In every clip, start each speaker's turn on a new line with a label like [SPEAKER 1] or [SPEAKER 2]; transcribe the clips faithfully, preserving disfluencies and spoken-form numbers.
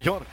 [SPEAKER 1] York.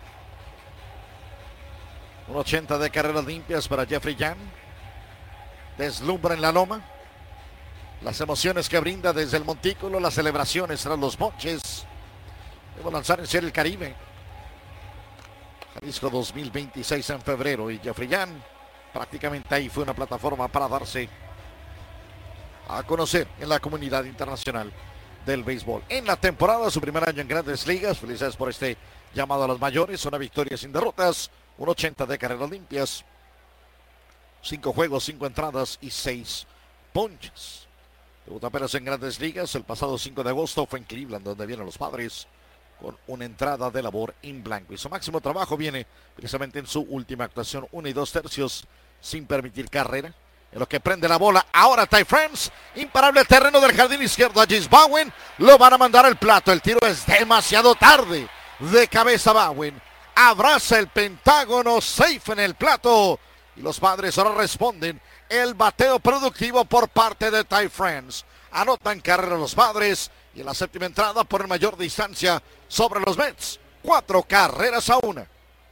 [SPEAKER 1] un ochenta de carreras limpias para Jeffrey Young. Deslumbra en la loma. Las emociones que brinda desde el montículo, las celebraciones tras los ponches. Debo lanzar en serie el Caribe. Jalisco dos mil veintiséis en febrero. Y Jeffrey Young prácticamente ahí fue una plataforma para darse a conocer en la comunidad internacional del béisbol. En la temporada, su primer año en Grandes Ligas. Felicidades por este llamado a las mayores. Una victoria sin derrotas. un ochenta de carreras limpias. Cinco juegos, cinco entradas y seis ponches. Debuta apenas en Grandes Ligas. El pasado cinco de agosto fue en Cleveland, donde vienen los Padres, con una entrada de labor en blanco. Y su máximo trabajo viene precisamente en su última actuación. Uno y dos tercios sin permitir carrera. En lo que prende la bola ahora Ty France. Imparable terreno del jardín izquierdo a James Bowen. Lo van a mandar al plato. El tiro es demasiado tarde. De cabeza Bowen. Abraza el pentágono. Safe en el plato. Y los Padres ahora responden. El bateo productivo por parte de Ty France. Anotan carrera los Padres. Y en la séptima entrada por mayor distancia sobre los Mets. Cuatro carreras a una.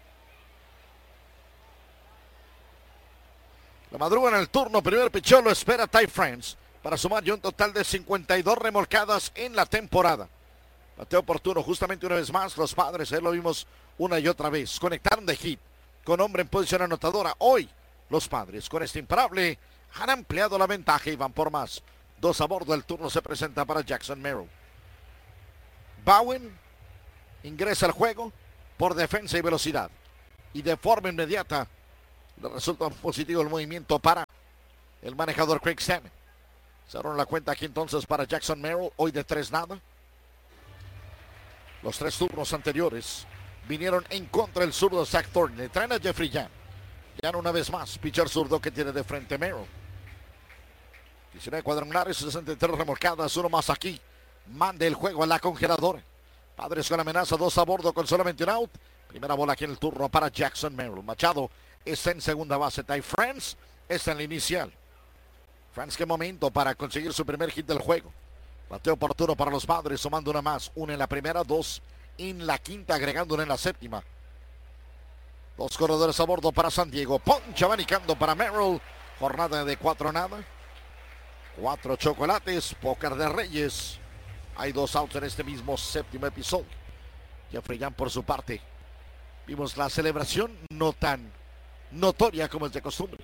[SPEAKER 1] La madruga en el turno, primer picheo lo espera Ty France para sumar ya un total de cincuenta y dos remolcadas en la temporada. Bateo oportuno justamente una vez más, los Padres, ahí lo vimos una y otra vez. Conectaron de hit con hombre en posición anotadora. Hoy los Padres con este imparable han ampliado la ventaja y van por más. Dos a bordo, el turno se presenta para Jackson Merrill. Bowen ingresa al juego por defensa y velocidad. Y de forma inmediata le resulta positivo el movimiento para el manejador Craig Stammen. Cerraron la cuenta aquí entonces para Jackson Merrill, hoy de tres nada. Los tres turnos anteriores vinieron en contra del zurdo Zach Thornton. Le traen a Jeffrey Young. Young una vez más, pitcher zurdo que tiene de frente Merrill. diecinueve cuadrangulares, sesenta y tres remolcadas, uno más aquí. Mande el juego a la congeladora. Padres con amenaza, dos a bordo con solamente un out. Primera bola aquí en el turno para Jackson Merrill. Machado está en segunda base. Ty France está en la inicial. France, qué momento para conseguir su primer hit del juego. Bateo oportuno para los Padres, sumando una más. Una en la primera, dos en la quinta, agregando una en la séptima. Dos corredores a bordo para San Diego. Poncha abanicando para Merrill. Jornada de cuatro nada. Cuatro chocolates, póker de Reyes. Hay dos outs en este mismo séptimo episodio. Jeffrey Young por su parte. Vimos la celebración no tan notoria como es de costumbre.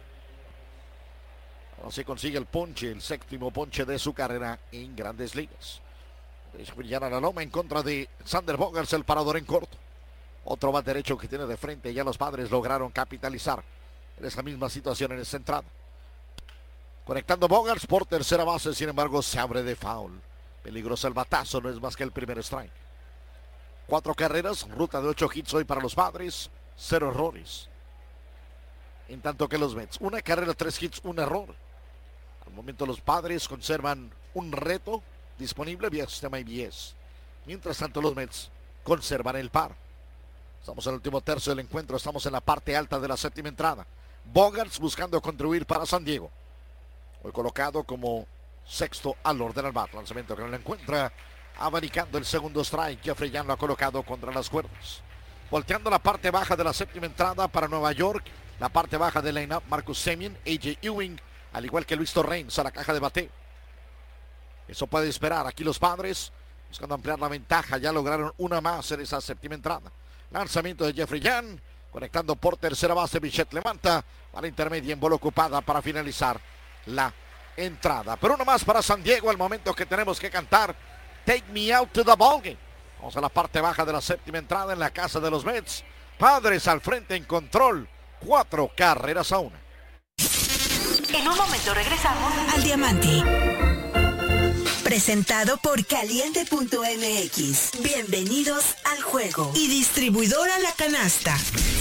[SPEAKER 1] Ahora se consigue el ponche, el séptimo ponche de su carrera en Grandes Ligas. Brillar a la loma en contra de Xander Bogaerts, el parador en corto. Otro bat derecho que tiene de frente. Ya los Padres lograron capitalizar en esa misma situación en esa entrada. Conectando Bogaerts por tercera base, sin embargo se abre de foul. Peligroso el batazo, no es más que el primer strike. Cuatro carreras, ruta de ocho hits hoy para los Padres, cero errores. En tanto que los Mets, una carrera, tres hits, un error. Al momento los Padres conservan un reto disponible vía sistema I B S. Mientras tanto los Mets conservan el par. Estamos en el último tercio del encuentro, estamos en la parte alta de la séptima entrada. Bogaerts buscando contribuir para San Diego. Hoy colocado como sexto al orden al bat. Lanzamiento que no le encuentra. Abanicando el segundo strike. Jeffrey Young lo ha colocado contra las cuerdas. Volteando la parte baja de la séptima entrada para Nueva York. La parte baja del line-up. Marcus Semien, A J Ewing, al igual que Luis Torrens a la caja de bateo. Eso puede esperar. Aquí los Padres buscando ampliar la ventaja. Ya lograron una más en esa séptima entrada. Lanzamiento de Jeffrey Young. Conectando por tercera base. Bichette levanta a la intermedia en bola ocupada para finalizar la entrada. Pero uno más para San Diego al momento que tenemos que cantar Take Me Out to the Ballgame. Vamos a la parte baja de la séptima entrada en la casa de los Mets. Padres al frente en control. Cuatro carreras a una.
[SPEAKER 2] En un momento regresamos
[SPEAKER 3] al Diamante. Presentado por Caliente punto M X. Bienvenidos al juego. Y distribuidora La Canasta.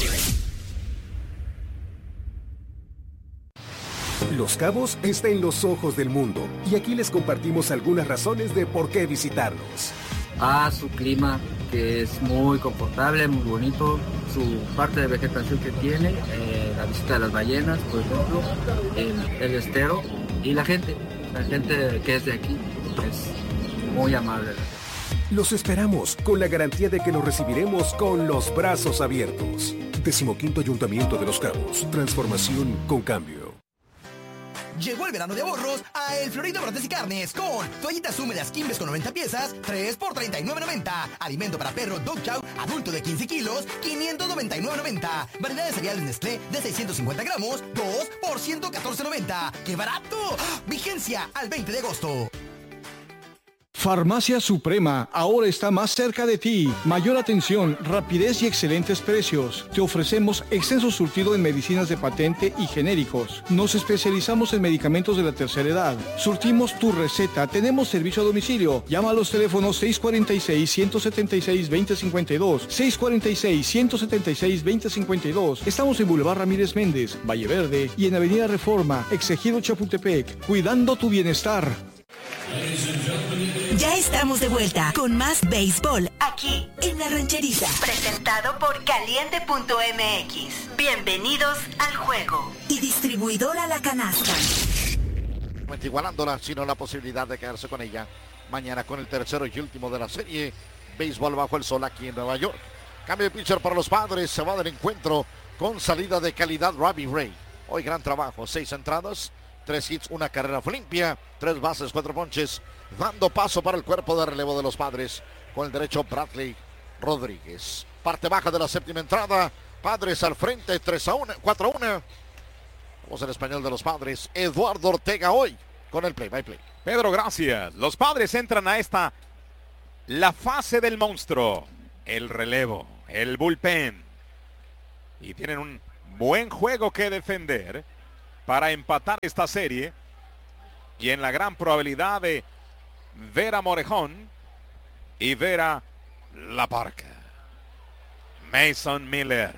[SPEAKER 4] Los Cabos está en los ojos del mundo y aquí les compartimos algunas razones de por qué visitarnos.
[SPEAKER 5] Ah, su clima, que es muy confortable, muy bonito, su parte de vegetación que tiene, eh, la visita de las ballenas, por ejemplo, el, el estero y la gente, la gente que es de aquí es muy amable.
[SPEAKER 4] Los esperamos con la garantía de que los recibiremos con los brazos abiertos. Decimoquinto Ayuntamiento de Los Cabos. Transformación con cambio.
[SPEAKER 6] Llegó el verano de ahorros a El Florido Brotes y Carnes con toallitas húmedas Quimbes con noventa piezas, tres por treinta y nueve noventa. Alimento para perro Dog Chow adulto de quince kilos, quinientos noventa y nueve noventa. Variedad de cereales Nestlé de seiscientos cincuenta gramos, dos por ciento catorce noventa. ¡Qué barato! Vigencia al veinte de agosto.
[SPEAKER 7] Farmacia Suprema, ahora está más cerca de ti. Mayor atención, rapidez y excelentes precios. Te ofrecemos extenso surtido en medicinas de patente y genéricos. Nos especializamos en medicamentos de la tercera edad. Surtimos tu receta, tenemos servicio a domicilio. Llama a los teléfonos seis cuatro seis, uno siete seis, dos cero cinco dos, seis cuatro seis, uno siete seis, dos cero cinco dos. Estamos en Boulevard Ramírez Méndez, Valle Verde y en Avenida Reforma, Exegido Chapultepec. Cuidando tu bienestar.
[SPEAKER 3] Ya estamos de vuelta con más béisbol
[SPEAKER 2] Aquí,
[SPEAKER 3] en La Rancherita.
[SPEAKER 2] presentado por caliente punto m x. Bienvenidos al juego.
[SPEAKER 3] Y distribuidora La Canasta.
[SPEAKER 1] Igualándola, sino la posibilidad de quedarse con ella mañana con el tercero y último de la serie. Béisbol bajo el sol aquí en Nueva York. Cambio de pitcher para los Padres. Se va del encuentro con salida de calidad Robbie Ray. Hoy gran trabajo. Seis entradas, tres hits, una carrera fue limpia, tres bases, cuatro ponches, dando paso para el cuerpo de relevo de los Padres con el derecho Bradley Rodríguez. Parte baja de la séptima entrada, Padres al frente, tres a uno, cuatro a uno. Vamos en español de los Padres, Eduardo Ortega hoy con el play by play.
[SPEAKER 8] Pedro, gracias. Los Padres entran a esta, la fase del monstruo, el relevo, el bullpen, y tienen un buen juego que defender para empatar esta serie y en la gran probabilidad de ver a Morejón y ver a La Parca. Mason Miller.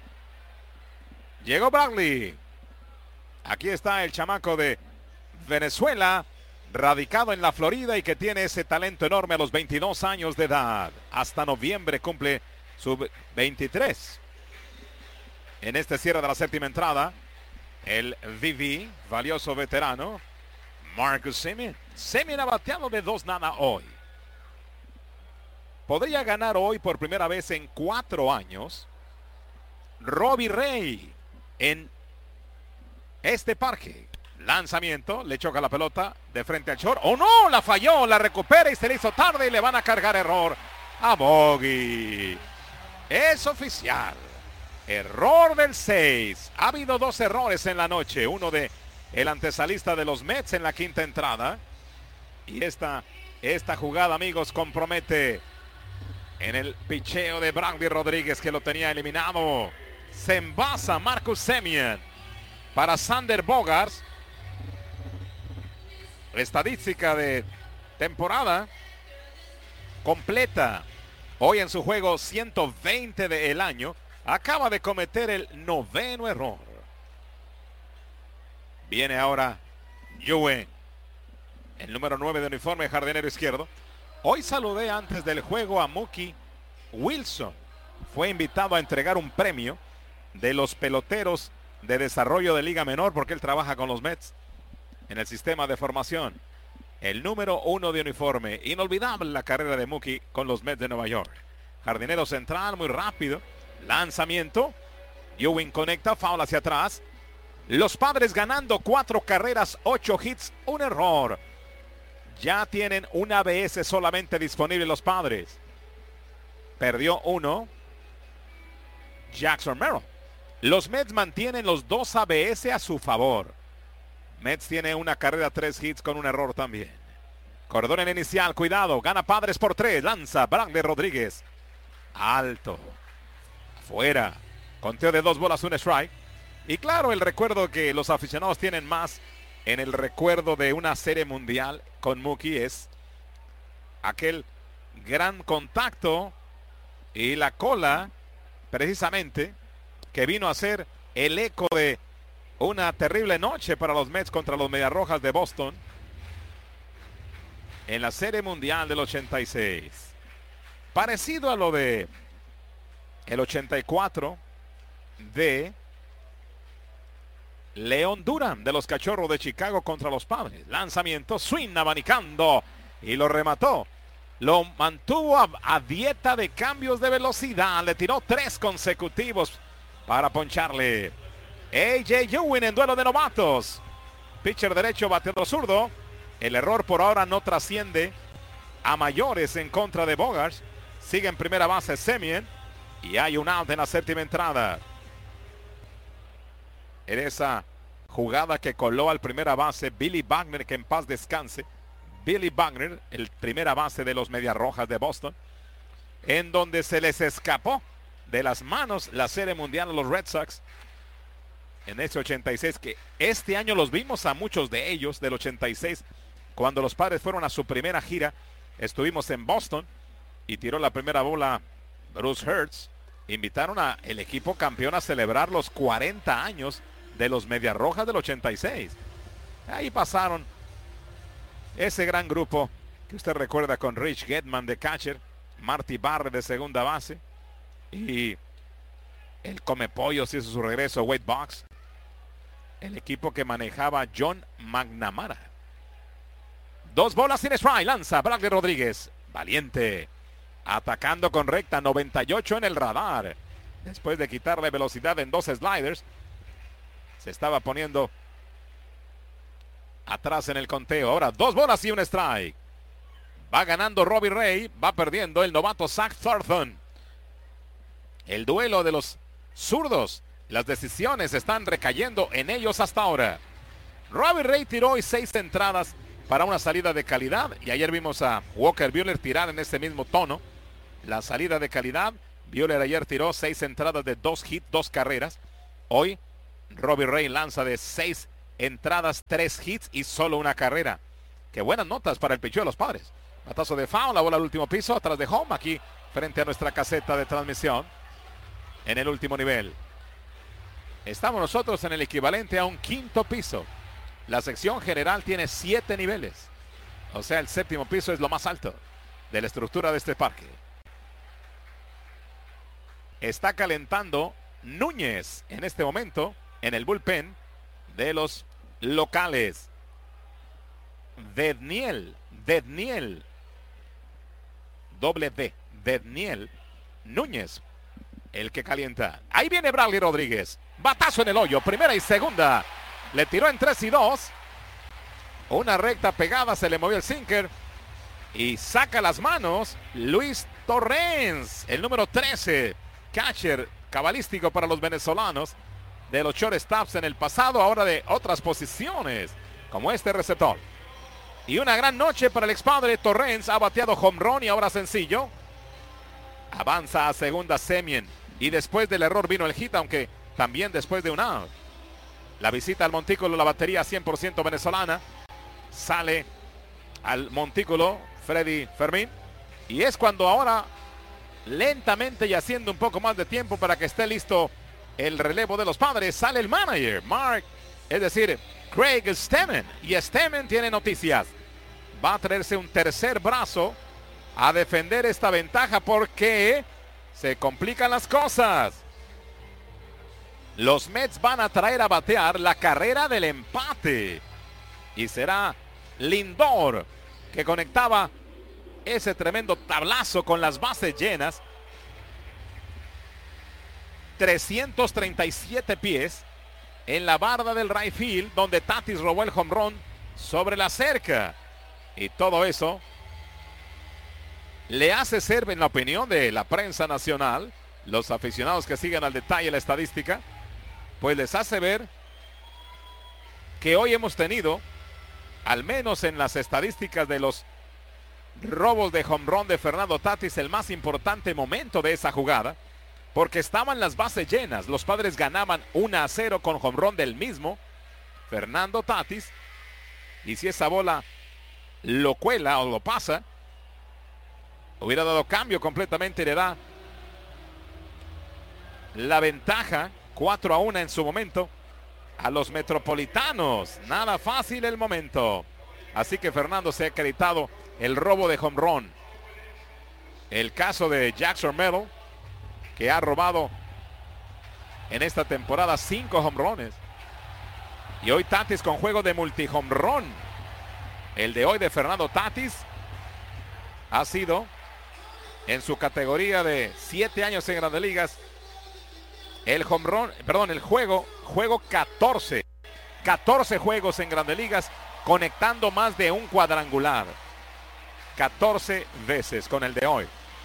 [SPEAKER 8] Llegó Bradley. Aquí está el chamaco de Venezuela, radicado en la Florida y que tiene ese talento enorme a los veintidós años de edad. Hasta noviembre cumple su veintitrés. En este cierre de la séptima entrada, el V V, valioso veterano, Marcus Semien. Semien ha bateado de dos nada hoy. Podría ganar hoy por primera vez en cuatro años Robbie Ray en este parque. Lanzamiento, le choca la pelota de frente al short. ¡Oh no! La falló, la recupera y se le hizo tarde y le van a cargar error a Bogey. Es oficial. Error del seis. Ha habido dos errores en la noche. Uno de el antesalista de los Mets en la quinta entrada. Y esta, esta jugada, amigos, compromete en el picheo de Bradley Rodríguez, que lo tenía eliminado. Se envasa Marcus Semien para Xander Bogaerts. Estadística de temporada completa. Hoy en su juego ciento veinte del año. Acaba de cometer el noveno error. Viene ahora Yuen, el número nueve de uniforme, jardinero izquierdo. Hoy saludé antes del juego a Mookie Wilson. Fue invitado a entregar un premio de los peloteros de desarrollo de Liga Menor porque él trabaja con los Mets en el sistema de formación. El número uno de uniforme. Inolvidable la carrera de Mookie con los Mets de Nueva York. Jardinero central, muy rápido. Lanzamiento. Ewing conecta, foul hacia atrás. Los Padres ganando cuatro carreras, ocho hits, un error. Ya tienen un A B S solamente disponible los Padres. Perdió uno Jackson Merrill. Los Mets mantienen los dos A B S a su favor. Mets tiene una carrera, tres hits con un error también. Corredor en inicial, cuidado, gana Padres por tres. Lanza Bradley Rodríguez. Alto. Fuera. Conteo de dos bolas, un strike. Y claro, el recuerdo que los aficionados tienen más en el recuerdo de una serie mundial con Mookie es aquel gran contacto y la cola, precisamente, que vino a ser el eco de una terrible noche para los Mets contra los Mediarrojas de Boston en la serie mundial del ochenta y seis. Parecido a lo de el ochenta y cuatro de León Durán de los Cachorros de Chicago contra los Padres. Lanzamiento, swing, abanicando y lo remató lo mantuvo a, a dieta de cambios de velocidad. Le tiró tres consecutivos para poncharle. A J Ewing en duelo de novatos. Pitcher derecho, bateador zurdo. El error por ahora no trasciende a mayores en contra de Bogaerts. Sigue en primera base Semien. Y hay un out en la séptima entrada. En esa jugada que coló al primera base Billy Wagner, que en paz descanse. Billy Wagner, el primera base de los Medias Rojas de Boston. En donde se les escapó de las manos la Serie Mundial a los Red Sox. En ese ochenta y seis, que este año los vimos a muchos de ellos del ochenta y seis. Cuando los Padres fueron a su primera gira, estuvimos en Boston y tiró la primera bola Bruce Hertz. Invitaron a el equipo campeón a celebrar los cuarenta años de los Medias Rojas del ochenta y seis. Ahí pasaron ese gran grupo que usted recuerda con Rich Getman de catcher, Marty Barrett de segunda base y el Comepollos hizo su regreso, Wade Boggs. El equipo que manejaba John McNamara. Dos bolas sin strike, lanza Bradley Rodríguez, valiente, atacando con recta, noventa y ocho en el radar. Después de quitarle velocidad en dos sliders, se estaba poniendo atrás en el conteo. Ahora dos bolas y un strike. Va ganando Robbie Ray, va perdiendo el novato Zach Thornton. El duelo de los zurdos, las decisiones están recayendo en ellos hasta ahora. Robbie Ray tiró hoy seis entradas para una salida de calidad. Y ayer vimos a Walker Buehler tirar en ese mismo tono. La salida de calidad. Buehler ayer tiró seis entradas de dos hits, dos carreras. Hoy Robbie Ray lanza de seis entradas, tres hits y solo una carrera. Qué buenas notas para el picheo de los Padres. Batazo de foul, la bola al último piso, atrás de home, aquí frente a nuestra caseta de transmisión. En el último nivel. Estamos nosotros en el equivalente a un quinto piso. La sección general tiene siete niveles. O sea, el séptimo piso es lo más alto de la estructura de este parque. Está calentando Núñez en este momento en el bullpen de los locales. Dedniel, Dedniel, doble D, Dedniel Núñez, el que calienta. Ahí viene Bradley Rodríguez. Batazo en el hoyo, primera y segunda. Le tiró en tres y dos. Una recta pegada, se le movió el sinker. Y saca las manos Luis Torrens, el número trece. Catcher cabalístico para los venezolanos. De los shortstops en el pasado, ahora de otras posiciones. Como este receptor. Y una gran noche para el expadre. Torrens ha bateado home run y ahora sencillo. Avanza a segunda Semien. Y después del error vino el hit, aunque también después de un out. La visita al montículo, la batería cien por ciento venezolana. Sale al montículo Freddy Fermín. Y es cuando ahora, lentamente y haciendo un poco más de tiempo para que esté listo el relevo de los Padres, sale el manager, Mark, es decir, Craig Stemmen. Y Stemmen tiene noticias. Va a traerse un tercer brazo a defender esta ventaja porque se complican las cosas. Los Mets van a traer a batear la carrera del empate. Y será Lindor que conectaba ese tremendo tablazo con las bases llenas. trescientos treinta y siete pies en la barda del right field, donde Tatis robó el home run sobre la cerca. Y todo eso le hace ser, en la opinión de la prensa nacional, los aficionados que siguen al detalle la estadística, pues les hace ver que hoy hemos tenido, al menos en las estadísticas de los robos de home run de Fernando Tatis, el más importante momento de esa jugada, porque estaban las bases llenas. Los Padres ganaban uno a cero con home run del mismo Fernando Tatis, y si esa bola lo cuela o lo pasa, hubiera dado cambio completamente, le da la ventaja cuatro a uno en su momento a los metropolitanos. Nada fácil el momento. Así que Fernando se ha acreditado el robo de home run. El caso de Jackson Merrill, que ha robado en esta temporada cinco home runs. Y hoy Tatis con juego de multi home run. El de hoy de Fernando Tatis ha sido en su categoría de siete años en Grandes Ligas el home run, perdón, el juego, juego catorce. catorce juegos en Grandes Ligas conectando más de un cuadrangular. catorce veces con el de hoy.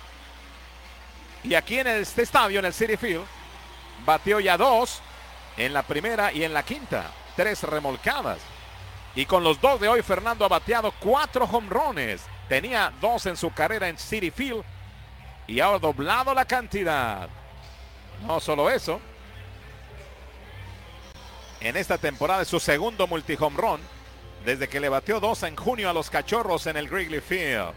[SPEAKER 8] Y aquí en este estadio, en el Citi Field, batió ya dos en la primera y en la quinta. Tres remolcadas. Y con los dos de hoy, Fernando ha bateado cuatro home runs. Tenía dos en su carrera en Citi Field y ha doblado la cantidad. No solo eso. En esta temporada es su segundo multi-home run desde que le batió dos en junio a los Cachorros en el Wrigley Field.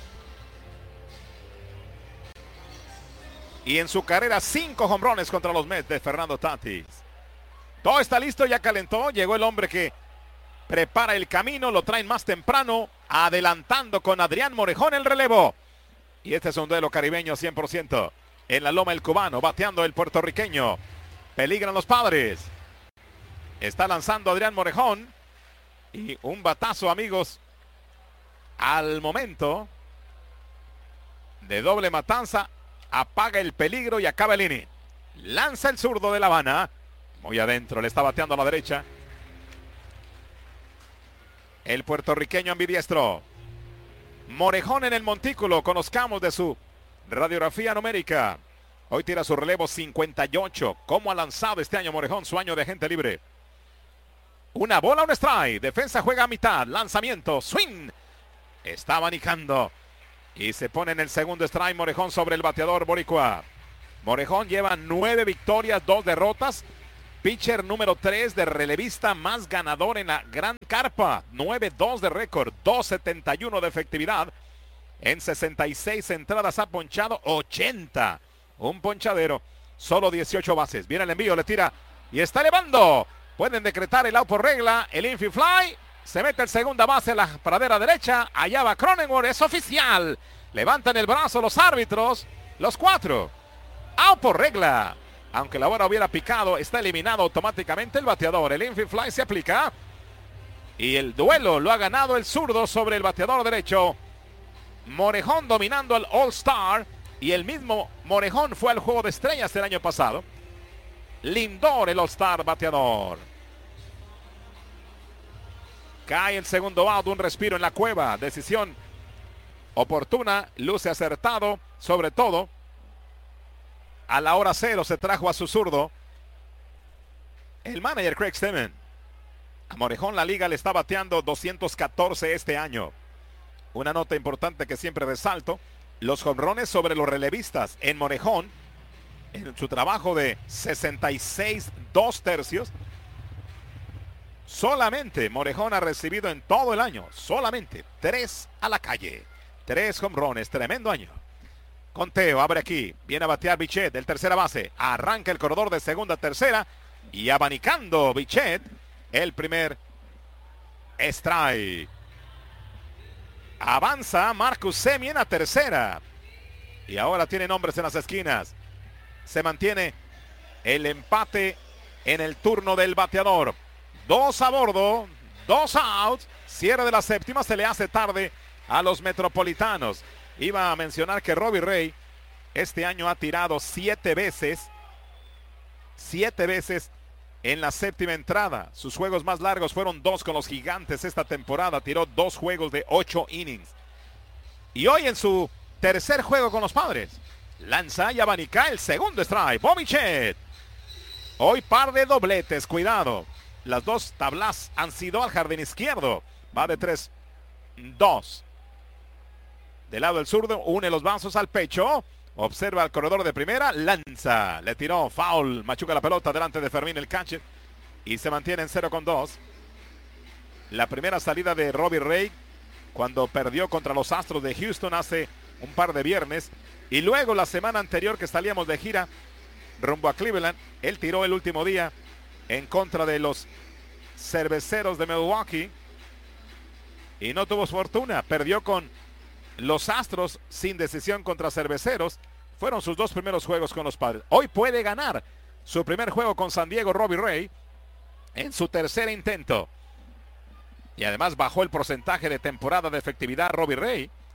[SPEAKER 8] Y en su carrera, cinco home runs contra los Mets de Fernando Tatis. Todo está listo, ya calentó. Llegó el hombre que prepara el camino, lo traen más temprano, adelantando con Adrián Morejón el relevo. Y este es un duelo caribeño cien por ciento. En la loma el cubano, bateando el puertorriqueño. Peligran los Padres. Está lanzando Adrián Morejón. Y un batazo, amigos, al momento de doble matanza, apaga el peligro y acaba el inning. Lanza el zurdo de La Habana. Muy adentro, le está bateando a la derecha. El puertorriqueño ambidiestro. Morejón en el montículo, conozcamos de su radiografía numérica. Hoy tira su relevo cincuenta y ocho. ¿Cómo ha lanzado este año Morejón, su año de agente libre? Una bola, un strike. Defensa juega a mitad. Lanzamiento. Swing. Está abanicando. Y se pone en el segundo strike Morejón sobre el bateador boricua. Morejón lleva nueve victorias, dos derrotas. Pitcher número tres de relevista más ganador en la Gran Carpa. nueve dos de récord. dos setenta y uno de efectividad. En sesenta y seis entradas ha ponchado ochenta. Un ponchadero. Solo dieciocho bases. Viene el envío, le tira. Y está elevando. Pueden decretar el out por regla. El infield fly. Se mete el segunda base en la pradera derecha. Allá va Cronenworth. Es oficial. Levantan el brazo los árbitros. Los cuatro. Out por regla. Aunque la bola hubiera picado, está eliminado automáticamente el bateador. El infield fly se aplica. Y el duelo lo ha ganado el zurdo sobre el bateador derecho. Morejón dominando al All-Star. Y el mismo Morejón fue al Juego de Estrellas el año pasado. Lindor, el All-Star bateador. Cae el segundo out, un respiro en la cueva. Decisión oportuna, luce acertado, sobre todo. A la hora cero se trajo a su zurdo el manager Craig Stemmen. A Morejón la liga le está bateando doscientos catorce este año. Una nota importante que siempre resalto. Los jonrones sobre los relevistas en Morejón. En su trabajo de sesenta y seis, dos tercios. Solamente Morejón ha recibido en todo el año. Solamente tres a la calle. Tres jonrones. Tremendo año. Conteo, abre aquí. Viene a batear Bichette del tercera base. Arranca el corredor de segunda a tercera. Y abanicando Bichette. El primer strike. Avanza Marcus Semien a tercera. Y ahora tienen hombres en las esquinas. Se mantiene el empate en el turno del bateador. Dos a bordo. Dos outs. Cierre de la séptima. Se le hace tarde a los metropolitanos. Iba a mencionar que Robbie Ray este año ha tirado siete veces. Siete veces en la séptima entrada. Sus juegos más largos fueron dos con los Gigantes esta temporada. Tiró dos juegos de ocho innings. Y hoy en su tercer juego con los Padres, lanza y abanica el segundo strike. Bo Bichette. Hoy par de dobletes. Cuidado. Las dos tablas han sido al jardín izquierdo. Va de tres dos. Del lado del zurdo, une los brazos al pecho. Observa al corredor de primera. Lanza. Le tiró foul. Machuca la pelota delante de Fermín el catcher. Y se mantiene en cero con dos. La primera salida de Robbie Ray cuando perdió contra los Astros de Houston hace un par de viernes. Y luego la semana anterior que salíamos de gira rumbo a Cleveland. Él tiró el último día en contra de los Cerveceros de Milwaukee. Y no tuvo fortuna. Perdió con los Astros sin decisión contra Cerveceros. Fueron sus dos primeros juegos con los Padres. Hoy puede ganar su primer juego con San Diego Robbie Ray en su tercer intento. Y además bajó el porcentaje de temporada de efectividad Robbie Ray.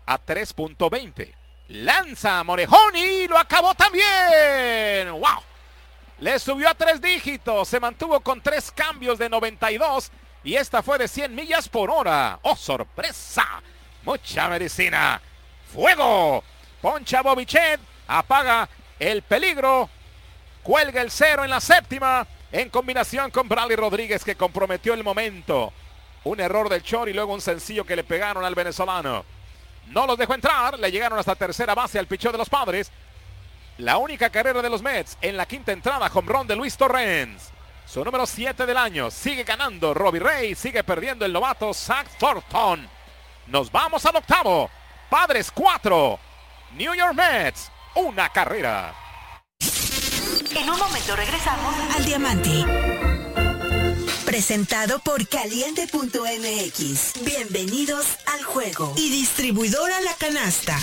[SPEAKER 8] a tres punto veinte. Lanza Morejón y lo acabó también. ¡Wow! Le subió a tres dígitos. Se mantuvo con tres cambios de noventa y dos. Y esta fue de cien millas por hora. ¡Oh, sorpresa! Mucha medicina. ¡Fuego! Poncha Bobichet. Apaga el peligro. Cuelga el cero en la séptima. En combinación con Bradley Rodríguez, que comprometió el momento. Un error del short y luego un sencillo que le pegaron al venezolano. No los dejó entrar. Le llegaron hasta tercera base al picheo de los Padres. La única carrera de los Mets en la quinta entrada. Home run de Luis Torrens. Su número siete del año. Sigue ganando Robbie Ray. Sigue perdiendo el novato Zach Thornton. Nos vamos al octavo. Padres cuatro. New York Mets una carrera.
[SPEAKER 2] En un momento regresamos
[SPEAKER 3] al Diamante. Presentado por Caliente punto M X. Bienvenidos al juego. Y distribuidora La Canasta.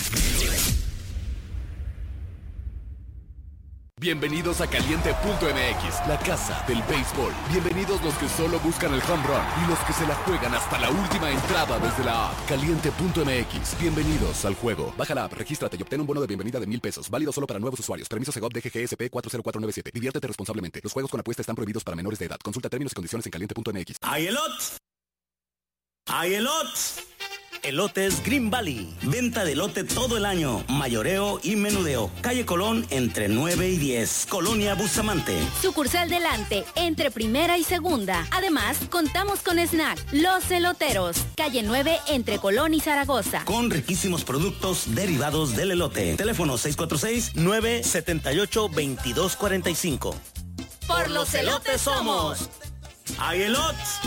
[SPEAKER 9] Bienvenidos a Caliente punto M X, la casa del béisbol. Bienvenidos los que solo buscan el home run y los que se la juegan hasta la última entrada desde la app. Caliente punto M X, bienvenidos al juego. Baja la app, regístrate y obtén un bono de bienvenida de mil pesos. Válido solo para nuevos usuarios. Permiso Segov D G G S P cuatro cero cuatro nueve siete. Diviértete responsablemente. Los juegos con apuesta están prohibidos para menores de edad. Consulta términos y condiciones en Caliente punto M X.
[SPEAKER 10] ¡Hay elotes! ¡Hay elotes! Elotes Green Valley. Venta de elote todo el año. Mayoreo y menudeo. Calle Colón entre nueve y diez. Colonia Bustamante.
[SPEAKER 11] Sucursal Delante, entre primera y segunda. Además, contamos con Snack, Los Eloteros. Calle nueve, entre Colón y Zaragoza.
[SPEAKER 10] Con riquísimos productos derivados del elote. Teléfono seis cuatro seis, nueve siete ocho, dos dos cuatro cinco.
[SPEAKER 11] Por los elotes somos.
[SPEAKER 10] ¡Hay elotes!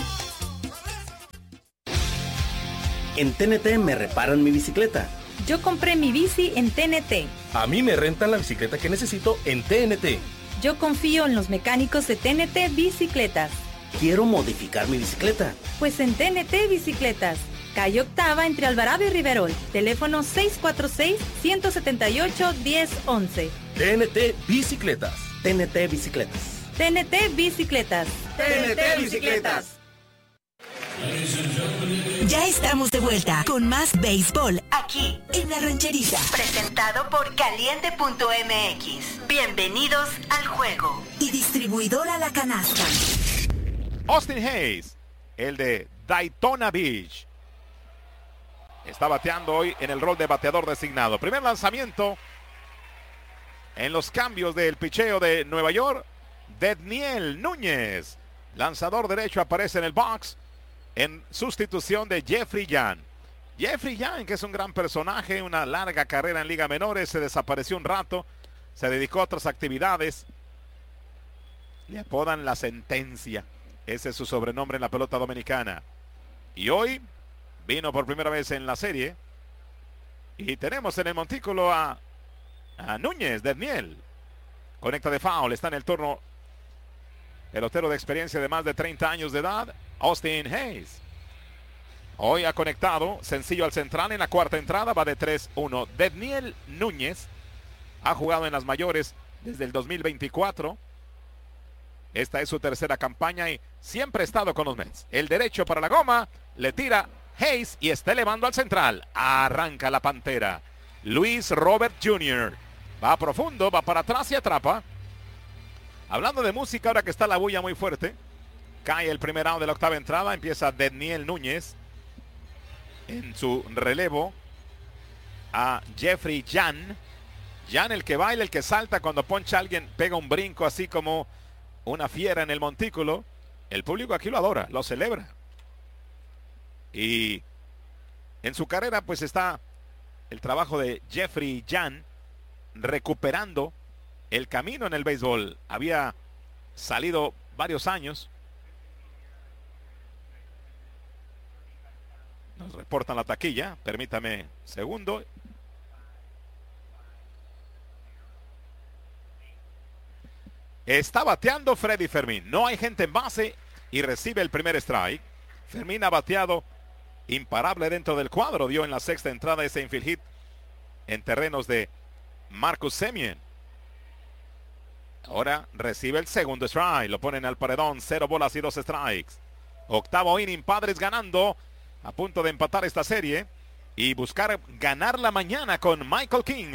[SPEAKER 10] En T N T me reparan mi bicicleta.
[SPEAKER 12] Yo compré mi bici en T N T.
[SPEAKER 13] A mí me rentan la bicicleta que necesito en T N T.
[SPEAKER 12] Yo confío en los mecánicos de T N T Bicicletas.
[SPEAKER 10] Quiero modificar mi bicicleta.
[SPEAKER 12] Pues en T N T Bicicletas. Calle Octava entre Alvarado y Riverol. Teléfono seis cuatro seis, uno siete ocho, uno cero uno uno.
[SPEAKER 13] T N T Bicicletas.
[SPEAKER 10] T N T Bicicletas.
[SPEAKER 12] T N T Bicicletas.
[SPEAKER 11] T N T Bicicletas.
[SPEAKER 3] Ya estamos de vuelta con más béisbol
[SPEAKER 2] aquí
[SPEAKER 3] en La Rancherita.
[SPEAKER 2] Presentado por Caliente punto M X. Bienvenidos al juego.
[SPEAKER 3] Y distribuidora La Canasta.
[SPEAKER 8] Austin Hayes, el de Daytona Beach, está bateando hoy en el rol de bateador designado. Primer lanzamiento en los cambios del picheo de Nueva York. Dedniel Núñez, lanzador derecho, aparece en el box en sustitución de Jeffrey Yan. Jeffrey Yan, que es un gran personaje, una larga carrera en Liga Menores, se desapareció un rato, se dedicó a otras actividades. Le apodan La Sentencia, ese es su sobrenombre en la pelota dominicana. Y hoy vino por primera vez en la serie. Y tenemos en el montículo a, a Núñez, Dedniel. Conecta de foul, está en el turno pelotero de experiencia de más de treinta años de edad, Austin Hayes. Hoy ha conectado sencillo al central en la cuarta entrada, va de tres uno. Dedniel Núñez ha jugado en las mayores desde el dos mil veinticuatro. Esta es su tercera campaña y siempre ha estado con los Mets. El derecho para la goma, le tira Hayes y está elevando al central. Arranca la Pantera. Luis Robert junior Va profundo, va para atrás y atrapa. Hablando de música, ahora que está la bulla muy fuerte, cae el primer out de la octava entrada, empieza Dedniel Núñez. En su relevo a Jeffrey Yan. Yan, el que baila, el que salta cuando poncha a alguien, pega un brinco así como una fiera en el montículo. El público aquí lo adora, lo celebra. Y en su carrera pues está el trabajo de Jeffrey Yan recuperando el camino en el béisbol. Había salido varios años. Nos reportan la taquilla. Permítame un segundo. Está bateando Freddy Fermín. No hay gente en base y recibe el primer strike. Fermín ha bateado imparable dentro del cuadro. Dio en la sexta entrada ese infield hit en terrenos de Marcus Semien. Ahora recibe el segundo strike. Lo ponen al paredón. Cero bolas y dos strikes. Octavo inning. Padres ganando. A punto de empatar esta serie. y buscar ganar la mañana con Michael King.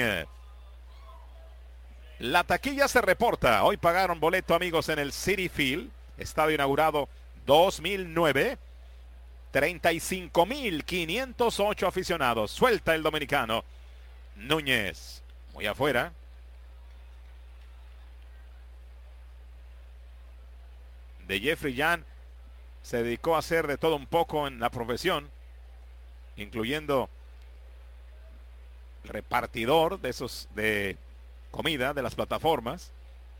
[SPEAKER 8] La taquilla se reporta. Hoy pagaron boleto, amigos, en el Citi Field, estadio inaugurado dos mil nueve. treinta y cinco mil quinientos ocho aficionados. Suelta el dominicano Núñez. Muy afuera. De Jeffrey Jan se dedicó a hacer de todo un poco en la profesión, incluyendo repartidor de esos de comida de las plataformas.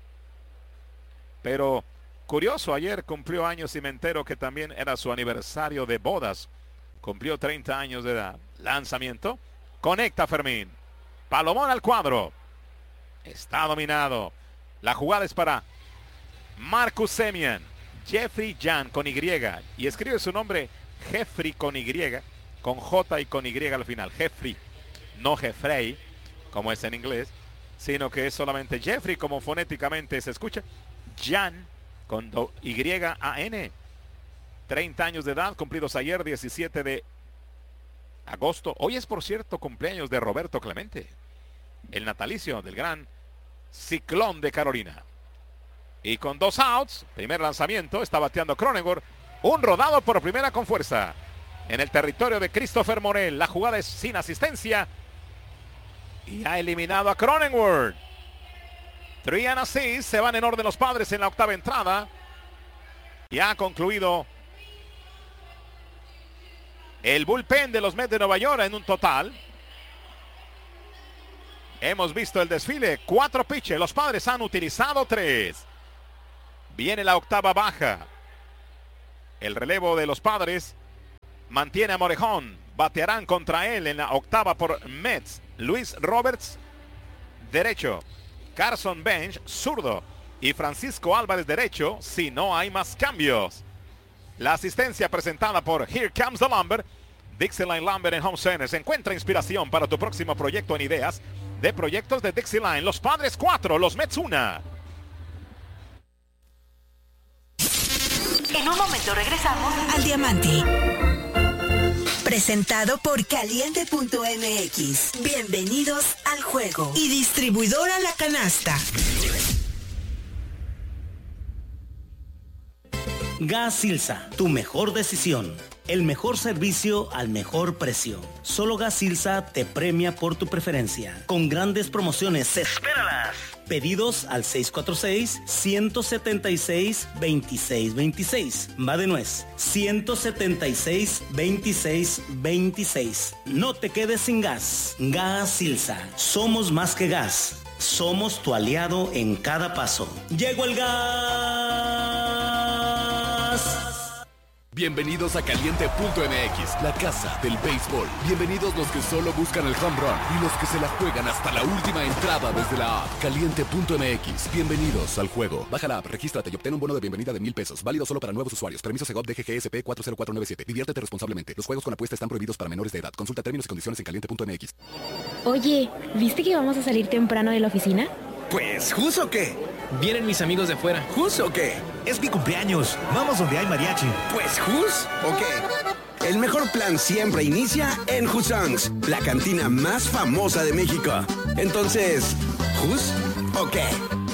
[SPEAKER 8] Pero curioso, ayer cumplió años y me entero que también era su aniversario de bodas. Cumplió treinta años de edad. Lanzamiento. Conecta Fermín. Palomón al cuadro. Está dominado. La jugada es para Marcus Semien. Jeffrey Jan con Y. Y escribe su nombre Jeffrey con Y. Con J y con Y al final. Jeffrey. No Jeffrey, como es en inglés. Sino que es solamente Jeffrey, como fonéticamente se escucha. Jan con Y A N. treinta años de edad, cumplidos ayer, diecisiete de agosto. Hoy es, por cierto, cumpleaños de Roberto Clemente, el natalicio del gran Ciclón de Carolina. Y con dos outs, primer lanzamiento, está bateando Cronenworth. Un rodado por primera con fuerza. En el territorio de Christopher Morel. La jugada es sin asistencia. Y ha eliminado a Cronenworth. Three and a six, se van en orden los Padres en la octava entrada. Y ha concluido el bullpen de los Mets de Nueva York en un total. Hemos visto el desfile, cuatro pitches, los Padres han utilizado tres. Viene la octava baja. El relevo de los Padres mantiene a Morejón. Batearán contra él en la octava por Mets. Luis Roberts, derecho. Carson Bench, zurdo. Y Francisco Álvarez, derecho, si no hay más cambios. La asistencia presentada por Here Comes the Lumber. Dixieline Lumber en Home Center. Se encuentra inspiración para tu próximo proyecto en ideas de proyectos de Dixieline. Los Padres cuatro, los Mets una.
[SPEAKER 2] En un momento regresamos
[SPEAKER 3] al Diamante. Presentado por Caliente punto M X. Bienvenidos al juego. Y distribuidora La Canasta.
[SPEAKER 10] Gas Silsa, tu mejor decisión. El mejor servicio al mejor precio. Solo Gas Silsa te premia por tu preferencia. Con grandes promociones. ¡Espéralas! Pedidos al seis cuatro seis, uno siete seis, dos seis dos seis. Va de nuez. uno siete seis, dos seis dos seis. No te quedes sin gas. Gas Silsa. Somos más que gas. Somos tu aliado en cada paso. ¡Llegó el gas!
[SPEAKER 9] Bienvenidos a Caliente punto M X, la casa del béisbol. Bienvenidos los que solo buscan el home run y los que se la juegan hasta la última entrada desde la app. Caliente punto M X, bienvenidos al juego. Baja la app, regístrate y obtén un bono de bienvenida de mil pesos. Válido solo para nuevos usuarios. Permiso Segov D G G S P cuatro cero cuatro nueve siete. Diviértete responsablemente. Los juegos con apuesta están prohibidos para menores de edad. Consulta términos y condiciones en Caliente punto M X.
[SPEAKER 14] Oye, ¿viste que vamos a salir temprano de la oficina?
[SPEAKER 15] Pues, ¿jus o qué?
[SPEAKER 13] Vienen mis amigos de fuera.
[SPEAKER 15] ¿Jus o qué?
[SPEAKER 6] Es mi cumpleaños. Vamos donde hay mariachi.
[SPEAKER 15] Pues, ¿jus o qué? El mejor plan siempre inicia en Husongs, la cantina más famosa de México. Entonces, ¿jus o qué?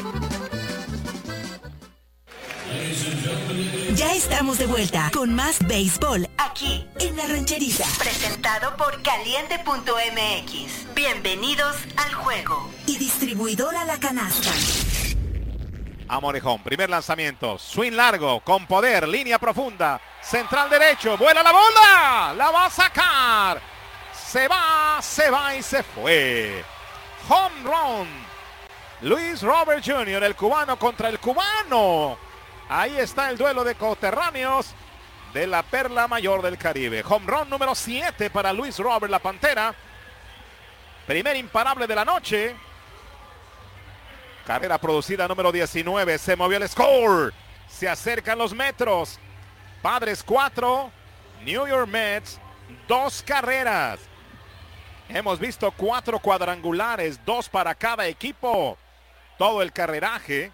[SPEAKER 3] Ya estamos de vuelta con más béisbol
[SPEAKER 2] aquí
[SPEAKER 3] en La Rancherita.
[SPEAKER 2] Presentado por Caliente punto M X. Bienvenidos al juego.
[SPEAKER 3] Y distribuidora La Canasta.
[SPEAKER 8] A Morejón, primer lanzamiento, swing largo, con poder, línea profunda, central derecho, vuela la bola, la va a sacar, se va, se va y se fue. Home run, Luis Robert junior, el cubano contra el cubano. Ahí está el duelo de coterráneos de la perla mayor del Caribe. Home run número siete para Luis Robert, la Pantera. Primer imparable de la noche. Carrera producida número diecinueve. Se movió el score. Se acercan los metros. Padres cuatro. New York Mets dos carreras. Hemos visto cuatro cuadrangulares. Dos para cada equipo. Todo el carreraje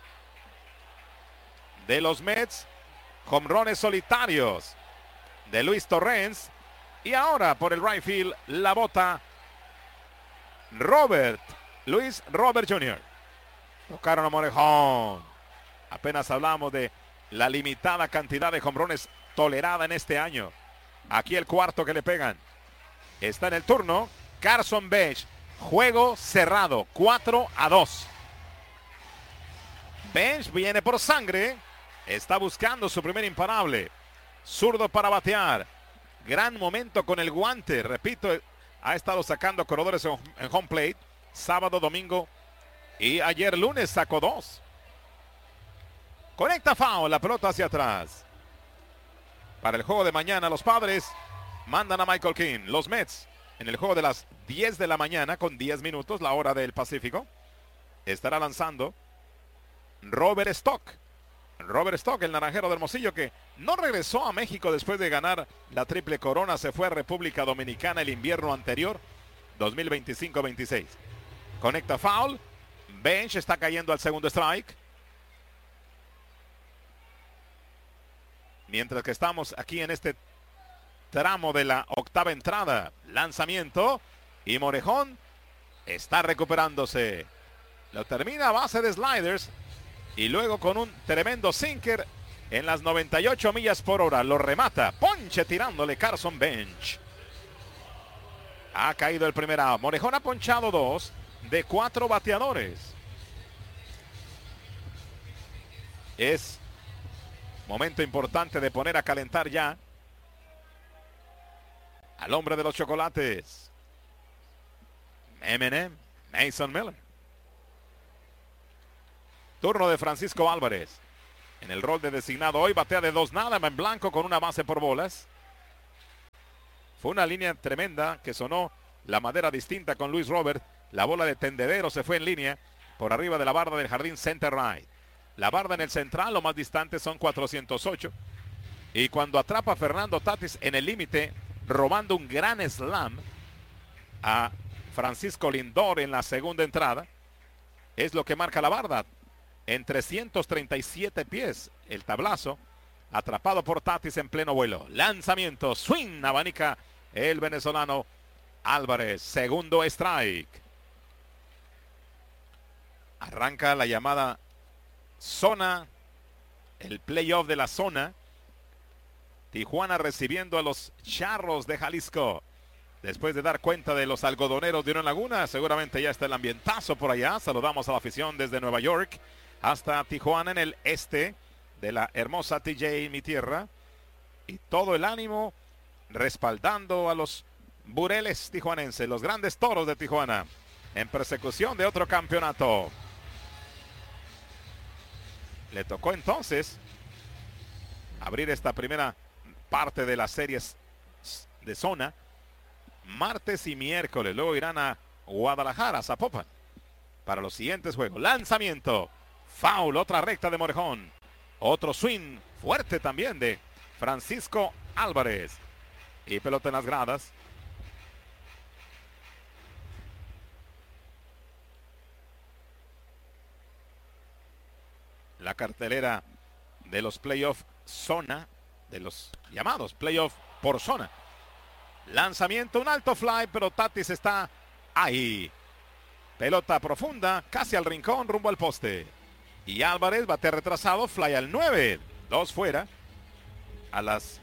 [SPEAKER 8] de los Mets. Home runs solitarios de Luis Torrens. Y ahora por el right field la bota Robert, Luis Robert junior Tocaron a Morejón. Apenas hablamos de la limitada cantidad de jonrones tolerada en este año. Aquí el cuarto que le pegan. Está en el turno Carson Bench. Juego cerrado, cuatro a dos. Bench viene por sangre. Está buscando su primer imparable. Zurdo para batear. Gran momento con el guante. Repito, ha estado sacando corredores en, en home plate. Sábado, domingo y ayer lunes sacó dos. Conecta foul, la pelota hacia atrás. Para el juego de mañana, los Padres mandan a Michael King. Los Mets en el juego de las diez de la mañana con diez minutos, la hora del Pacífico, estará lanzando Robert Stock. Robert Stock, el naranjero de Hermosillo, que no regresó a México después de ganar la triple corona. Se fue a República Dominicana el invierno anterior, dos mil veinticinco veintiséis. Conecta foul. Bench está cayendo al segundo strike. Mientras que estamos aquí en este tramo de la octava entrada. Lanzamiento. Y Morejón está recuperándose. Lo termina a base de sliders. Y luego con un tremendo sinker en las noventa y ocho millas por hora. Lo remata. Ponche tirándole Carson Bench. Ha caído el primer out. Morejón ha ponchado dos de cuatro bateadores. Es momento importante de poner a calentar ya al hombre de los chocolates. M and M, Mason Miller. Turno de Francisco Álvarez. En el rol de designado hoy, batea de dos nada en blanco con una base por bolas. Fue una línea tremenda que sonó la madera distinta con Luis Robert. La bola de tendedero se fue en línea por arriba de la barda del jardín center right. La barda en el central, lo más distante son cuatrocientos ocho. Y cuando atrapa a Fernando Tatis en el límite, robando un gran slam a Francisco Lindor en la segunda entrada, es lo que marca la barda. En trescientos treinta y siete pies, el tablazo, atrapado por Tatis en pleno vuelo. Lanzamiento, swing, abanica el venezolano Álvarez. Segundo strike. Arranca la llamada zona, el playoff de la zona. Tijuana recibiendo a los Charros de Jalisco. Después de dar cuenta de los algodoneros de Unión Laguna, seguramente ya está el ambientazo por allá. Saludamos a la afición desde Nueva York hasta Tijuana en el este de la hermosa T J, mi tierra. Y todo el ánimo respaldando a los Bureles tijuanenses, los grandes toros de Tijuana, en persecución de otro campeonato. Le tocó entonces abrir esta primera parte de las series de zona martes y miércoles. Luego irán a Guadalajara, Zapopan, para los siguientes juegos. Lanzamiento, foul, otra recta de Morejón. Otro swing fuerte también de Francisco Álvarez. Y pelota en las gradas. La cartelera de los playoff zona, de los llamados playoff por zona. Lanzamiento, un alto fly, pero Tatis está ahí. Pelota profunda, casi al rincón, rumbo al poste. Y Álvarez bate retrasado, fly al nueve. Dos fuera. A las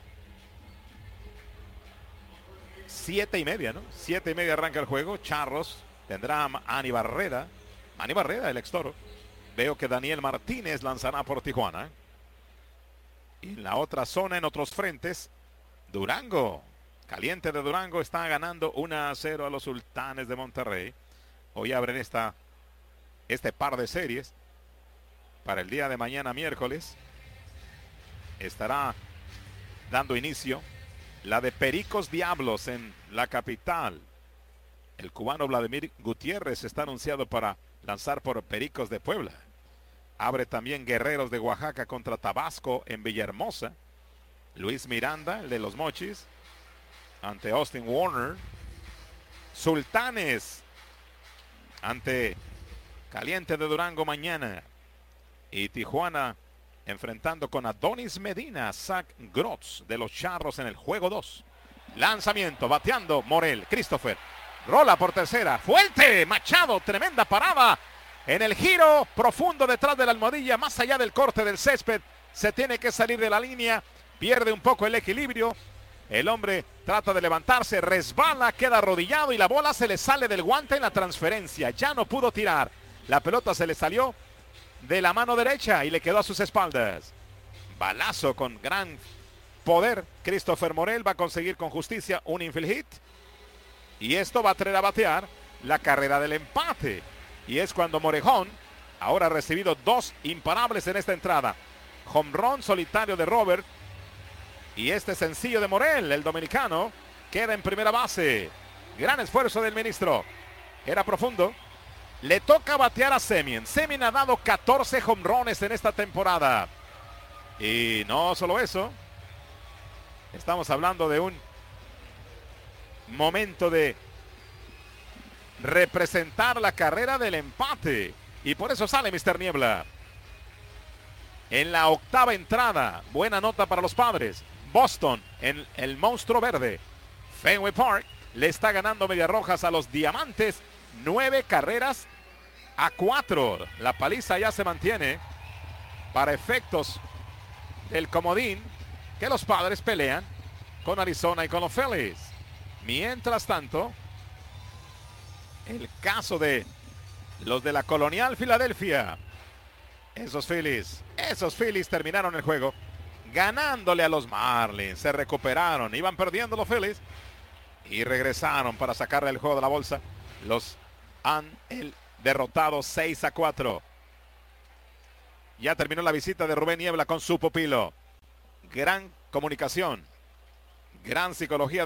[SPEAKER 8] siete y media, ¿no? Siete y media arranca el juego. Charros tendrá a Ani Barrera. Ani Barrera, el ex toro. Veo que Daniel Martínez lanzará por Tijuana. Y en la otra zona, en otros frentes, Durango. Caliente de Durango está ganando uno a cero a los Sultanes de Monterrey. Hoy abren esta, este par de series. Para el día de mañana, miércoles, estará dando inicio la de Pericos Diablos en la capital. El cubano Vladimir Gutiérrez está anunciado para lanzar por Pericos de Puebla. Abre también Guerreros de Oaxaca contra Tabasco en Villahermosa. Luis Miranda, el de los Mochis, ante Austin Warner. Sultanes ante Caliente de Durango mañana. Y Tijuana enfrentando con Adonis Medina, Zach Grotz de los Charros en el juego dos. Lanzamiento, bateando Morel, Christopher. Rola por tercera, fuerte, Machado, tremenda parada. En el giro profundo detrás de la almohadilla, más allá del corte del césped. Se tiene que salir de la línea, pierde un poco el equilibrio. El hombre trata de levantarse, resbala, queda arrodillado y la bola se le sale del guante en la transferencia. Ya no pudo tirar. La pelota se le salió de la mano derecha y le quedó a sus espaldas. Balazo con gran poder. Christopher Morel va a conseguir con justicia un infield hit. Y esto va a traer a batear la carrera del empate. Y es cuando Morejón ahora ha recibido dos imparables en esta entrada. Home run solitario de Robert. Y este sencillo de Morel, el dominicano, queda en primera base. Gran esfuerzo del ministro. Era profundo. Le toca batear a Semien. Semien ha dado catorce home runs en esta temporada. Y no solo eso. Estamos hablando de un momento de representar la carrera del empate. Y por eso sale mister Niebla. En la octava entrada. Buena nota para los Padres. Boston en el monstruo verde. Fenway Park le está ganando Medias Rojas a los Diamantes. Nueve carreras a cuatro. La paliza ya se mantiene para efectos del comodín que los Padres pelean con Arizona y con los Phillies. Mientras tanto, el caso de los de la Colonial Filadelfia. Esos Phillies, esos Phillies terminaron el juego ganándole a los Marlins. Se recuperaron, iban perdiendo los Phillies y regresaron para sacarle el juego de la bolsa. Los han el derrotado seis a cuatro. Ya terminó la visita de Rubén Niebla con su pupilo. Gran comunicación, gran psicología.